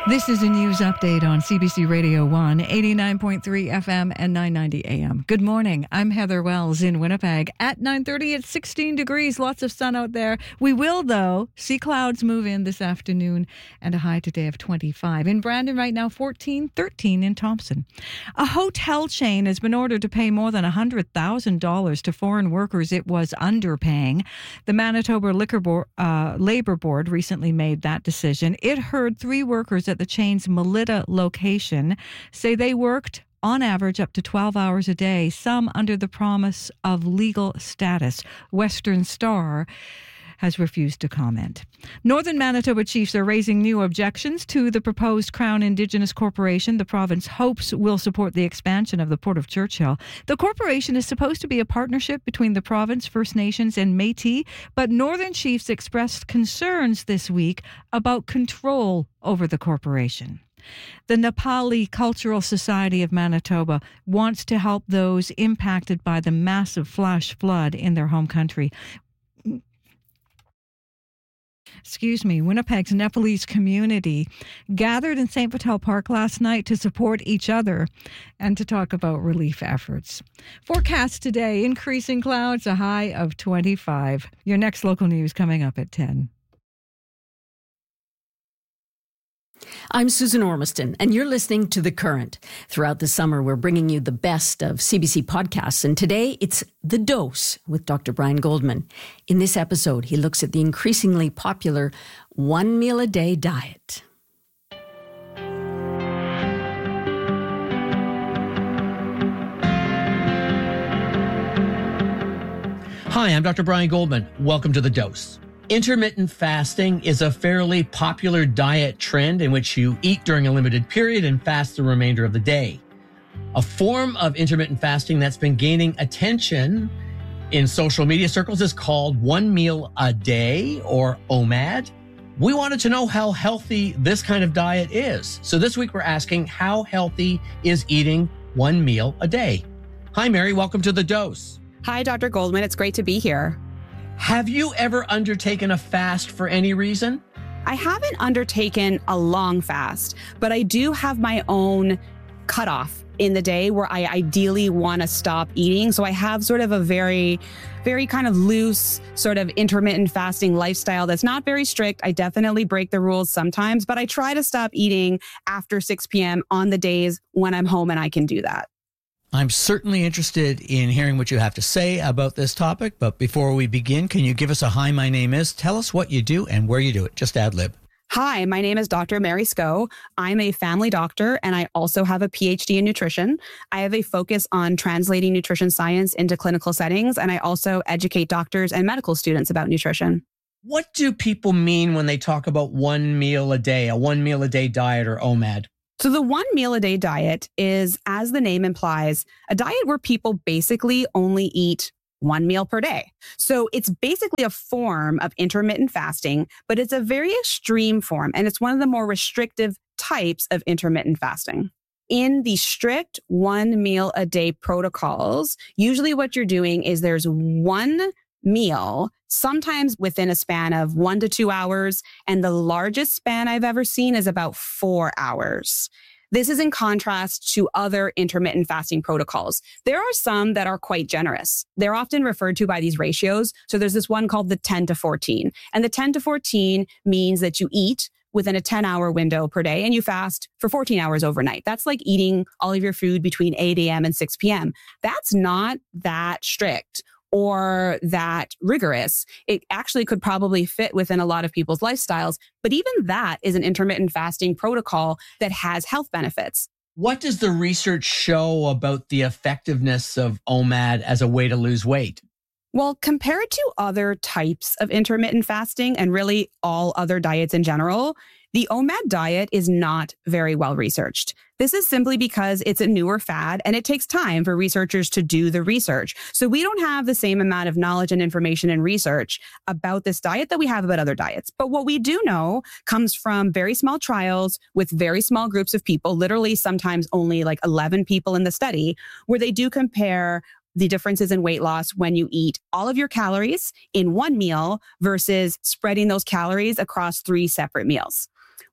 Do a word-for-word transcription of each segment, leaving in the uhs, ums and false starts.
This is a news update on C B C Radio one, eighty-nine point three F M and nine ninety A M. Good morning. I'm Heather Wells in Winnipeg. At nine thirty, it's sixteen degrees. Lots of sun out there. We will, though, see clouds move in this afternoon and a high today of twenty-five. In Brandon right now, fourteen, thirteen in Thompson. A hotel chain has been ordered to pay more than one hundred thousand dollars to foreign workers it was underpaying. The Manitoba Liquor Board, uh, Labour Board recently made that decision. It heard three workers at the chain's Melita location say they worked on average up to twelve hours a day, some under the promise of legal status. Western Star has refused to comment. Northern Manitoba chiefs are raising new objections to the proposed Crown Indigenous Corporation. The province hopes will support the expansion of the Port of Churchill. The corporation is supposed to be a partnership between the province, First Nations, and Métis, but Northern chiefs expressed concerns this week about control over the corporation. The Nepali Cultural Society of Manitoba wants to help those impacted by the massive flash flood in their home country. Excuse me, Winnipeg's Nepalese community gathered in Saint Vital Park last night to support each other and to talk about relief efforts. Forecast today, increasing clouds, a high of twenty-five. Your next local news coming up at ten. I'm Susan Ormiston, and you're listening to The Current. Throughout the summer, we're bringing you the best of C B C podcasts, and today it's The Dose with Doctor Brian Goldman. In this episode, he looks at the increasingly popular one meal a day diet. Hi, I'm Doctor Brian Goldman. Welcome to The Dose. Intermittent fasting is a fairly popular diet trend in which you eat during a limited period and fast the remainder of the day. A form of intermittent fasting that's been gaining attention in social media circles is called one meal a day, or O M A D. We wanted to know how healthy this kind of diet is. So this week we're asking, how healthy is eating one meal a day? Hi, Mary. Welcome to The Dose. Hi, Doctor Goldman. It's great to be here. Have you ever undertaken a fast for any reason? I haven't undertaken a long fast, but I do have my own cutoff in the day where I ideally want to stop eating. So I have sort of a very, very kind of loose sort of intermittent fasting lifestyle that's not very strict. I definitely break the rules sometimes, but I try to stop eating after six p.m. on the days when I'm home and I can do that. I'm certainly interested in hearing what you have to say about this topic, but before we begin, can you give us a hi, my name is, tell us what you do and where you do it, just ad lib. Hi, my name is Doctor Mary Sco. I'm a family doctor and I also have a P H D in nutrition. I have a focus on translating nutrition science into clinical settings, and I also educate doctors and medical students about nutrition. What do people mean when they talk about one meal a day, a one meal a day diet or O M A D? So the one meal a day diet is, as the name implies, a diet where people basically only eat one meal per day. So it's basically a form of intermittent fasting, but it's a very extreme form, and it's one of the more restrictive types of intermittent fasting. In the strict one meal a day protocols, usually what you're doing is there's one meal, sometimes within a span of one to two hours. And the largest span I've ever seen is about four hours. This is in contrast to other intermittent fasting protocols. There are some that are quite generous. They're often referred to by these ratios. So there's this one called the ten to fourteen. And the ten to fourteen means that you eat within a ten hour window per day and you fast for fourteen hours overnight. That's like eating all of your food between eight a.m. and six p.m. That's not that strict or that rigorous. It actually could probably fit within a lot of people's lifestyles. But even that is an intermittent fasting protocol that has health benefits. What does the research show about the effectiveness of O M A D as a way to lose weight? Well, compared to other types of intermittent fasting and really all other diets in general, the O M A D diet is not very well researched. This is simply because it's a newer fad and it takes time for researchers to do the research. So we don't have the same amount of knowledge and information and research about this diet that we have about other diets. But what we do know comes from very small trials with very small groups of people, literally sometimes only like eleven people in the study, where they do compare the differences in weight loss when you eat all of your calories in one meal versus spreading those calories across three separate meals.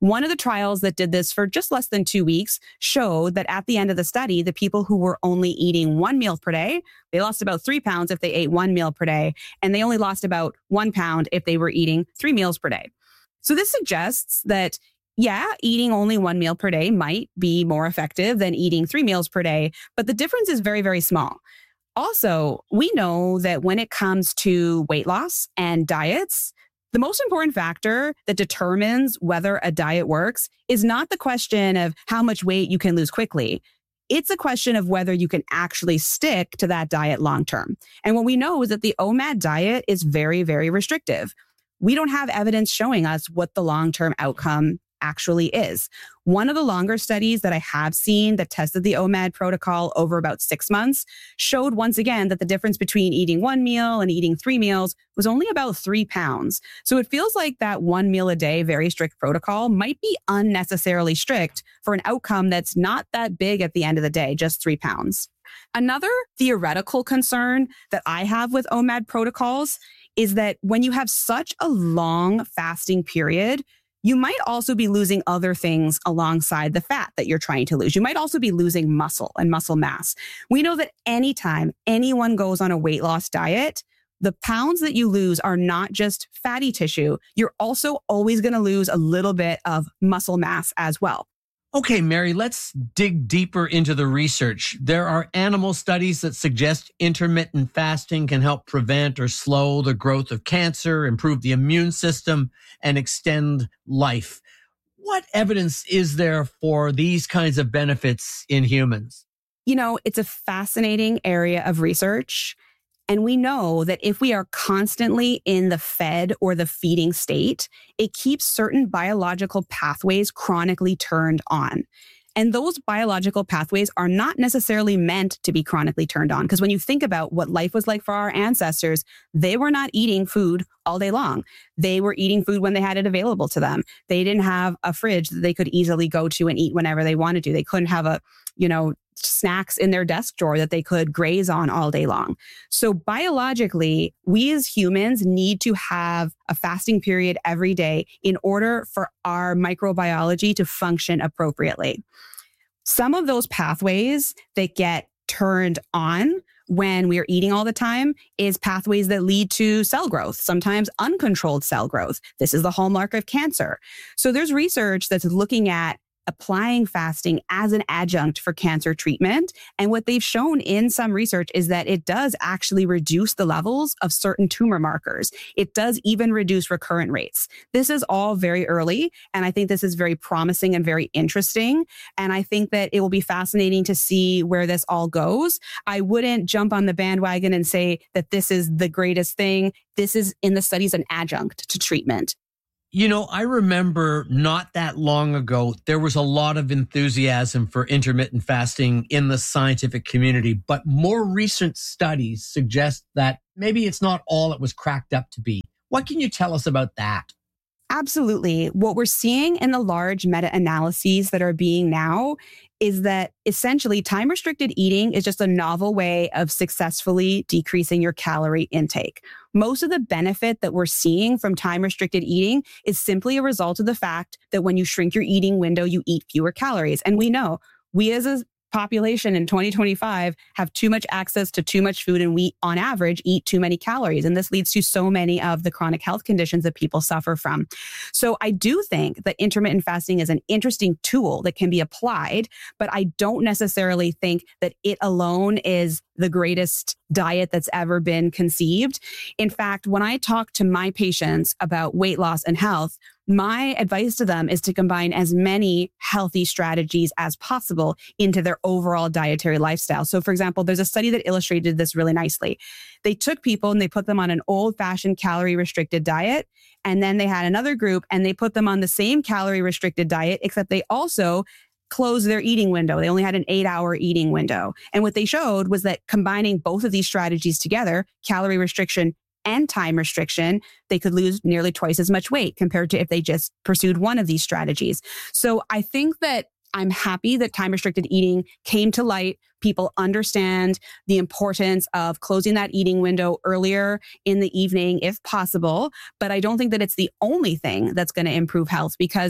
One of the trials that did this for just less than two weeks showed that at the end of the study, the people who were only eating one meal per day, they lost about three pounds if they ate one meal per day, and they only lost about one pound if they were eating three meals per day. So this suggests that, yeah, eating only one meal per day might be more effective than eating three meals per day, but the difference is very, very small. Also, we know that when it comes to weight loss and diets, the most important factor that determines whether a diet works is not the question of how much weight you can lose quickly. It's a question of whether you can actually stick to that diet long term. And what we know is that the O M A D diet is very, very restrictive. We don't have evidence showing us what the long-term outcome actually is. One of the longer studies that I have seen that tested the O M A D protocol over about six months showed once again that the difference between eating one meal and eating three meals was only about three pounds. So it feels like that one meal a day, very strict protocol might be unnecessarily strict for an outcome that's not that big at the end of the day, just three pounds. Another theoretical concern that I have with O M A D protocols is that when you have such a long fasting period, you might also be losing other things alongside the fat that you're trying to lose. You might also be losing muscle and muscle mass. We know that anytime anyone goes on a weight loss diet, the pounds that you lose are not just fatty tissue. You're also always going to lose a little bit of muscle mass as well. Okay, Mary, let's dig deeper into the research. There are animal studies that suggest intermittent fasting can help prevent or slow the growth of cancer, improve the immune system, and extend life. What evidence is there for these kinds of benefits in humans? You know, it's a fascinating area of research. And we know that if we are constantly in the fed or the feeding state, it keeps certain biological pathways chronically turned on. And those biological pathways are not necessarily meant to be chronically turned on. Because when you think about what life was like for our ancestors, they were not eating food all day long. They were eating food when they had it available to them. They didn't have a fridge that they could easily go to and eat whenever they wanted to. They couldn't have a, you know, snacks in their desk drawer that they could graze on all day long. So biologically, we as humans need to have a fasting period every day in order for our microbiology to function appropriately. Some of those pathways that get turned on when we are eating all the time is pathways that lead to cell growth, sometimes uncontrolled cell growth. This is the hallmark of cancer. So there's research that's looking at applying fasting as an adjunct for cancer treatment. And what they've shown in some research is that it does actually reduce the levels of certain tumor markers. It does even reduce recurrent rates. This is all very early, and I think this is very promising and very interesting. And I think that it will be fascinating to see where this all goes. I wouldn't jump on the bandwagon and say that this is the greatest thing. This is in the studies an adjunct to treatment. You know, I remember not that long ago, there was a lot of enthusiasm for intermittent fasting in the scientific community, but more recent studies suggest that maybe it's not all it was cracked up to be. What can you tell us about that? Absolutely. What we're seeing in the large meta-analyses that are being now is that essentially time-restricted eating is just a novel way of successfully decreasing your calorie intake. Most of the benefit that we're seeing from time-restricted eating is simply a result of the fact that when you shrink your eating window, you eat fewer calories. And we know we as a population in twenty twenty-five have too much access to too much food, and we on average eat too many calories. And this leads to so many of the chronic health conditions that people suffer from. So I do think that intermittent fasting is an interesting tool that can be applied, but I don't necessarily think that it alone is the greatest diet that's ever been conceived. In fact, when I talk to my patients about weight loss and health, my advice to them is to combine as many healthy strategies as possible into their overall dietary lifestyle. So for example, there's a study that illustrated this really nicely. They took people and they put them on an old-fashioned calorie restricted diet. And then they had another group and they put them on the same calorie restricted diet, except they also closed their eating window. They only had an eight hour eating window. And what they showed was that combining both of these strategies together, calorie restriction and time restriction, they could lose nearly twice as much weight compared to if they just pursued one of these strategies. So I think that I'm happy that time restricted eating came to light. People understand the importance of closing that eating window earlier in the evening if possible. But I don't think that it's the only thing that's going to improve health, because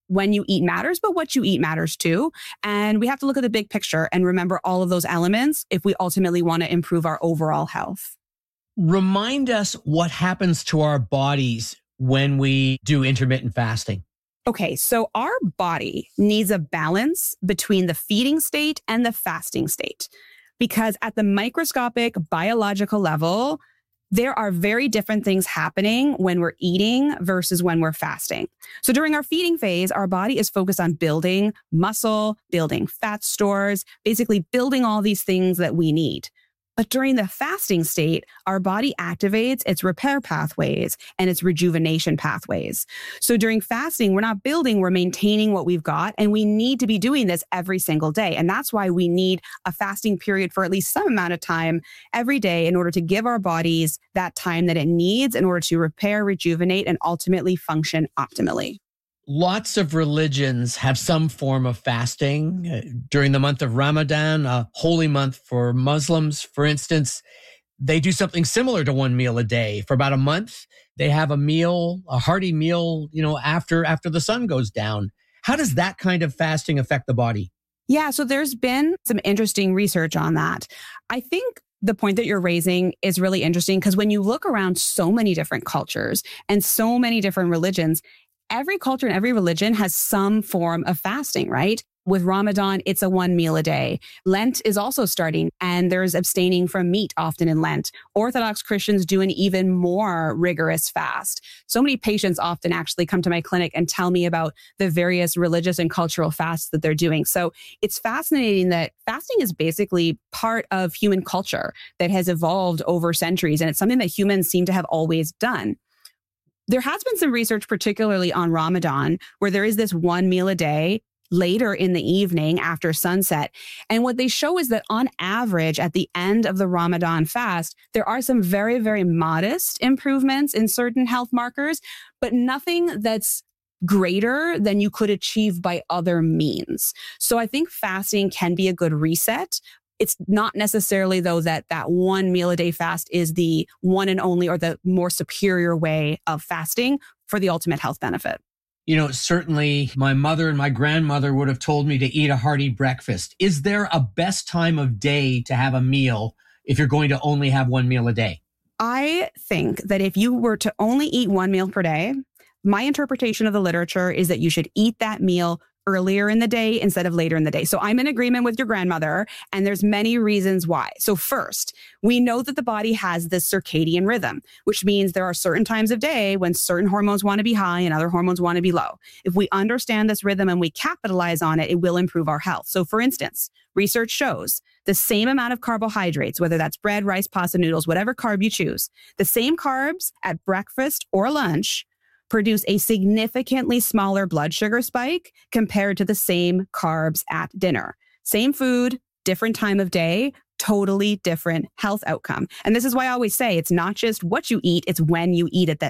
when you eat matters, but what you eat matters too. And we have to look at the big picture and remember all of those elements if we ultimately want to improve our overall health. Remind us what happens to our bodies when we do intermittent fasting. Okay, so our body needs a balance between the feeding state and the fasting state, because at the microscopic biological level, there are very different things happening when we're eating versus when we're fasting. So during our feeding phase, our body is focused on building muscle, building fat stores, basically building all these things that we need. But during the fasting state, our body activates its repair pathways and its rejuvenation pathways. So during fasting, we're not building, we're maintaining what we've got. And we need to be doing this every single day. And that's why we need a fasting period for at least some amount of time every day in order to give our bodies that time that it needs in order to repair, rejuvenate, and ultimately function optimally. Lots of religions have some form of fasting. Uh, during the month of Ramadan, a holy month for Muslims, for instance, they do something similar to one meal a day. For about a month, they have a meal, a hearty meal, you know, after after the sun goes down. How does that kind of fasting affect the body? Yeah, so there's been some interesting research on that. I think the point that you're raising is really interesting because when you look around so many different cultures and so many different religions, every culture and every religion has some form of fasting, right? With Ramadan, it's a one meal a day. Lent is also starting, and there's abstaining from meat often in Lent. Orthodox Christians do an even more rigorous fast. So many patients often actually come to my clinic and tell me about the various religious and cultural fasts that they're doing. So it's fascinating that fasting is basically part of human culture that has evolved over centuries, and it's something that humans seem to have always done. There has been some research, particularly on Ramadan, where there is this one meal a day later in the evening after sunset. And what they show is that on average, at the end of the Ramadan fast, there are some very, very modest improvements in certain health markers, but nothing that's greater than you could achieve by other means. So I think fasting can be a good reset. It's not necessarily, though, that that one meal a day fast is the one and only or the more superior way of fasting for the ultimate health benefit. You know, certainly my mother and my grandmother would have told me to eat a hearty breakfast. Is there a best time of day to have a meal if you're going to only have one meal a day? I think that if you were to only eat one meal per day, my interpretation of the literature is that you should eat that meal earlier in the day instead of later in the day. So I'm in agreement with your grandmother, and there's many reasons why. So first, we know that the body has this circadian rhythm, which means there are certain times of day when certain hormones want to be high and other hormones want to be low. If we understand this rhythm and we capitalize on it, it will improve our health. So for instance, research shows the same amount of carbohydrates, whether that's bread, rice, pasta, noodles, whatever carb you choose, the same carbs at breakfast or lunch produce a significantly smaller blood sugar spike compared to the same carbs at dinner. Same food, different time of day, totally different health outcome. And this is why I always say it's not just what you eat, it's when you eat it that